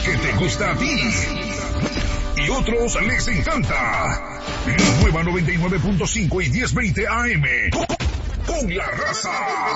que te gusta a ti y otros les encanta. La nueva 99.5 y 1020 AM. Con la raza.